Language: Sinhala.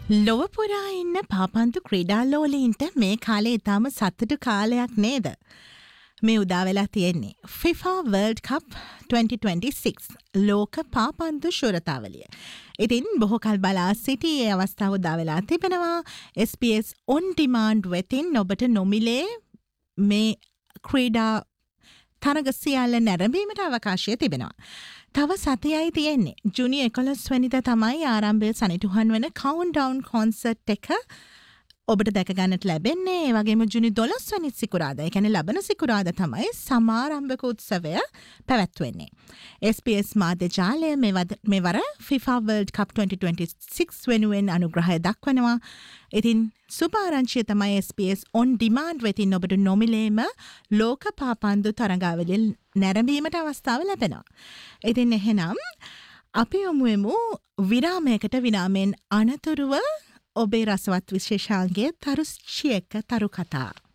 ලොව පුරා ඉන්න පාපන්දු ක්‍රීඩාලෝලීන්ට මේ කාලේ ඉතාම සතුටු කාලයක් නේද? මේ උදා වෙලා තියෙන්නේ FIFA World Cup 2026 ලෝක පාපන්දු ශූරතාවලිය. ඉතින් බොහෝ කල් බලා සිටි ඒ අවස්ථාව උදා වෙලා තිබෙනවා. SBS on demand වෙතින් ඔබට නොමිලේ මේ ක්‍රීඩා තරග සියල්ල නැරඹීමට අවකාශය තිබෙනවා. තව සතියයි තියෙන්නේ. ජුනි 11 වෙනිදා තමයි ආරම්භය සනිටුහන් වන කවුන්ට්ඩවුන් කොන්සර්ට් එක ඔබට දැක ගන්නට ලැබෙන්නේ. ඒ වගේම ජුනි 12 වෙනි සිකුරාදා, ඒ කියන්නේ ලබන සිකුරාදා තමයි සමාරම්භක උත්සවය පැවැත්වෙන්නේ. SBS මාධ්‍ය ජාලය මෙවර FIFA World Cup 2026 වෙනුවෙන් අනුග්‍රහය දක්වනවා. ඉතින් සුභාරංචිය තමයි SBS on demand වෙතින් ඔබට නොමිලේම ලෝක පාපන්දු තරගාවලිය නැරඹීමට අවස්ථාව ලැබෙනවා. ඉතින් එහෙනම් අපි යමුවෙමු විරාමයකට. විරාමයෙන් අනතුරුව ඔබේ රසවත් විශේෂාංගයේ තරුෂ්චි එක්ක තරු කතා.